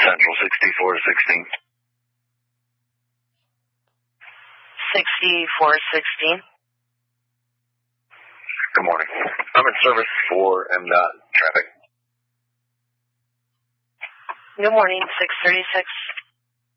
Central 6416. 6416. Good morning. I'm in service for MDOT traffic. Good morning, 636